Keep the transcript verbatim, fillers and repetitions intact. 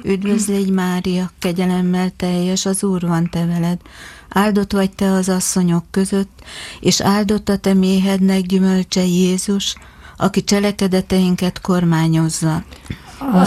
Üdvözl légy, Mária, kegyelemmel teljes, az Úr van te veled. Áldott vagy te az asszonyok között, és áldott a te méhednek gyümölcse Jézus, aki cselekedeteinket kormányozza.